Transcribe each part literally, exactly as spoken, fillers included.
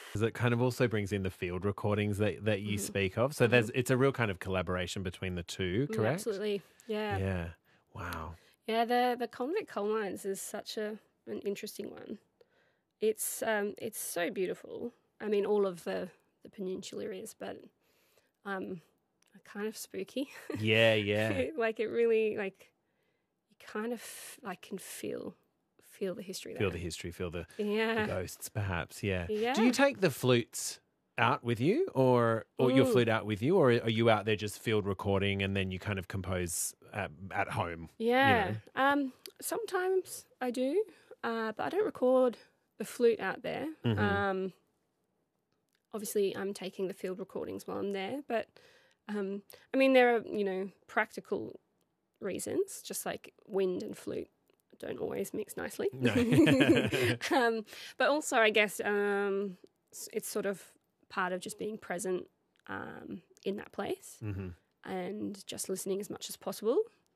It kind of also brings in the field recordings that, that you mm-hmm. speak of. So mm-hmm. there's it's a real kind of collaboration between the two, correct? Yeah, absolutely, yeah. Yeah, wow. Yeah, the, the Convict Coal Mines is such a an interesting one. It's um it's so beautiful. I mean, all of the, the peninsula is, but um, kind of spooky. Yeah, yeah. Like it really, like you kind of like can feel feel the history there. Feel the history, feel the, yeah. the ghosts, perhaps. Yeah. yeah. Do you take the flutes out with you, or or mm. your flute out with you, or are you out there just field recording and then you kind of compose at, at home? Yeah. You know? Um. Sometimes I do, uh, but I don't record the flute out there. Mm-hmm. Um. Obviously, I'm taking the field recordings while I'm there, but um, I mean, there are, you know, practical reasons, just like wind and flute don't always mix nicely. No. um, but also, I guess um, it's sort of part of just being present um, in that place mm-hmm. and just listening as much as possible,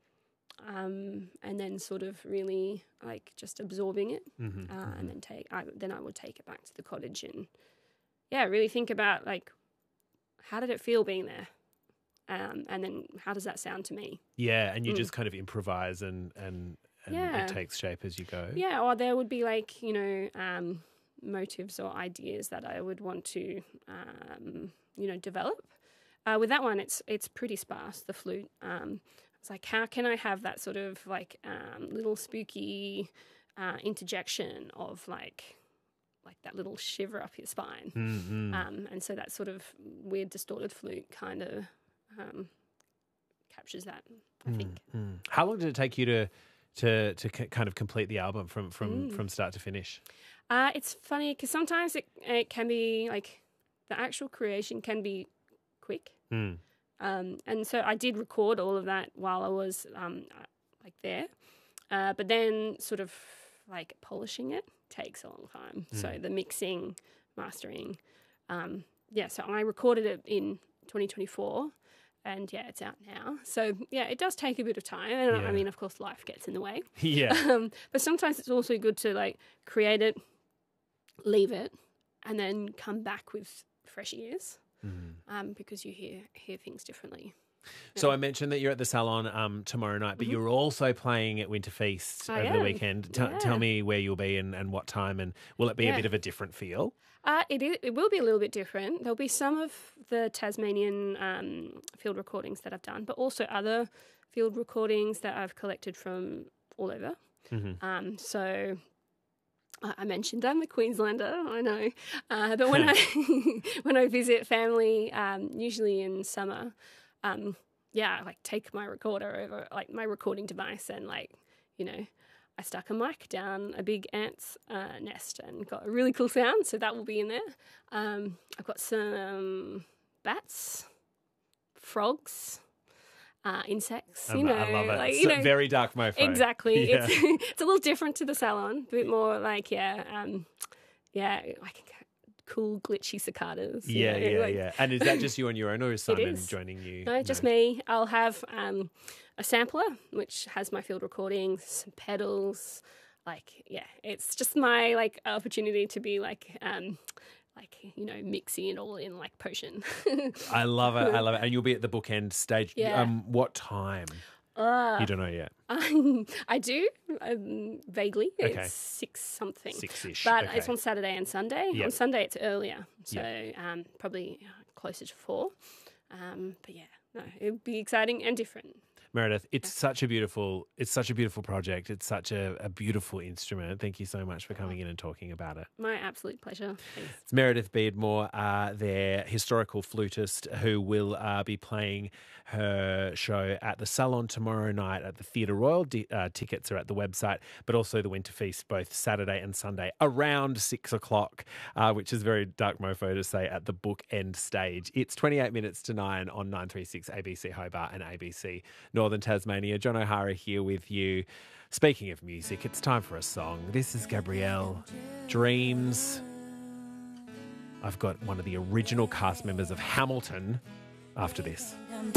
um, and then sort of really like just absorbing it, mm-hmm. uh, Mm-hmm. and then take. I, then I would take it back to the cottage and. Yeah, really think about, like, how did it feel being there? Um, and then how does that sound to me? Yeah, and you mm. just kind of improvise and, and, and yeah. it takes shape as you go. Yeah, or there would be, like, you know, um, motives or ideas that I would want to, um, you know, develop. Uh, with that one, it's it's pretty sparse, the flute. Um, it's like, how can I have that sort of, like, um, little spooky uh, interjection of, like... like that little shiver up your spine. Mm-hmm. Um, and so that sort of weird distorted flute kind of um, captures that, I mm, think. Mm. How long did it take you to to to c- kind of complete the album from from, mm. from start to finish? Uh, it's funny because sometimes it, it can be like the actual creation can be quick. Mm. Um, and so I did record all of that while I was um, like there. Uh, but then sort of like polishing it takes a long time. Mm. So the mixing, mastering, um, yeah. So I recorded it in twenty twenty-four, and yeah, it's out now. So yeah, it does take a bit of time, and yeah. I mean, of course, life gets in the way. Yeah. Um, but sometimes it's also good to like create it, leave it, and then come back with fresh ears, mm. um, because you hear hear things differently. So I mentioned that you're at the Salon um, tomorrow night, but mm-hmm. you're also playing at Winter Feast I over am. the weekend. T- yeah. Tell me where you'll be and, and what time, and will it be yeah. a bit of a different feel? Uh, it is, it will be a little bit different. There'll be some of the Tasmanian um, field recordings that I've done, but also other field recordings that I've collected from all over. Mm-hmm. Um, so I, I mentioned I'm a Queenslander, I know, uh, but when I when I visit family, um, usually in summer. Um, yeah, like take my recorder over, like my recording device, and like, you know, I stuck a mic down a big ant's uh, nest and got a really cool sound, so that will be in there. Um, I've got some bats, frogs, uh, insects, you I, know. I love it. Like, So you know, very dark mofo. exactly. Yeah. It's, it's a little different to the Salon, a bit more like, yeah, um, yeah, like cool glitchy cicadas. Yeah, know, yeah, like, yeah. And is that just you on your own, or is Simon is. joining you? No, just me. I'll have um, a sampler, which has my field recordings, some pedals. Like, yeah, it's just my, like, opportunity to be, like, um, like, you know, mixing it all in, like, potion. I love it. I love it. And you'll be at the bookend stage. Yeah. Um, what time? Uh, You don't know yet. Um, I do, um, vaguely. Okay. It's six something. Six-ish. But okay. it's on Saturday and Sunday. Yep. On Sunday it's earlier, so Yep. um, probably closer to four. Um, but yeah, no, it'll be exciting and different. Meredith, it's such a beautiful, it's such a beautiful project. It's such a, a beautiful instrument. Thank you so much for coming in and talking about it. My absolute pleasure. Thanks. It's Meredith Beardmore, uh, their historical flutist, who will uh, be playing her show at the Salon tomorrow night at the Theatre Royal. D- uh, tickets are at the website, but also the Winter Feast, both Saturday and Sunday, around six o'clock, uh, which is very dark mofo to say, at the Bookend stage. It's twenty-eight minutes to nine on nine three six A B C Hobart and A B C Northern Tasmania. John O'Hara here with you. Speaking of music, it's time for a song. This is Gabrielle, Dreams. I've got one of the original cast members of Hamilton after this.